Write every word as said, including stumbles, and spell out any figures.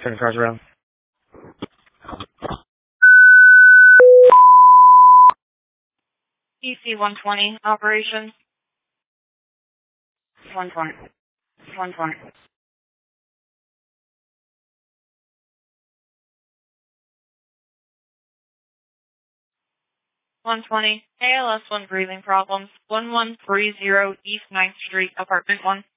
Turn cars around. E C one twenty, operations. one twenty. one twenty. one twenty, A L S one breathing problems, one one three zero East ninth Street, apartment one.